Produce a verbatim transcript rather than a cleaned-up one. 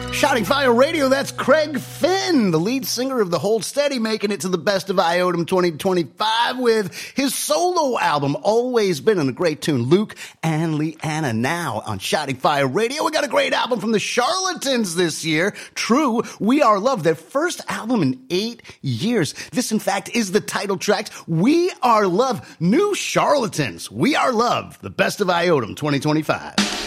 Shouting Fire Radio, that's Craig Finn, the lead singer of the Hold Steady, making it to the Best of Iodum twenty twenty-five with his solo album, Always Been, and a great tune, Luke and Leanna. Now on Shouting Fire Radio, we got a great album from the Charlatans this year. True, We Are Love, their first album in eight years. This, in fact, is the title track, We Are Love, New Charlatans, We Are Love, the Best of Iodum twenty twenty-five.